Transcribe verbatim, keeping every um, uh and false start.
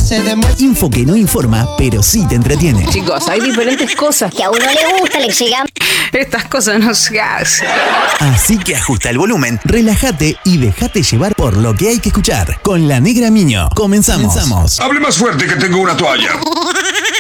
se demuestra. Info que no informa, pero sí te entretiene. Chicos, hay diferentes cosas que a uno le gusta, le llegan. Estas cosas no se hacen. Así que ajusta el volumen, relájate y déjate llevar por lo que hay que escuchar. Con La Negra Miño. Comenzamos. Comenzamos. Hable más fuerte que tengo una toalla.